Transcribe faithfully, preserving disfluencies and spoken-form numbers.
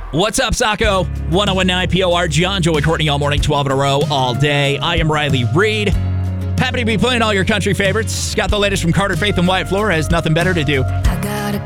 What's up, Saco? one oh one nine P O R, John, Joey, Courtney, all morning, twelve in a row, all day. I am Riley Reed. Happy to be playing all your country favorites. Got the latest from Carter Faith and Wyatt Flores. Nothing better to do. I got a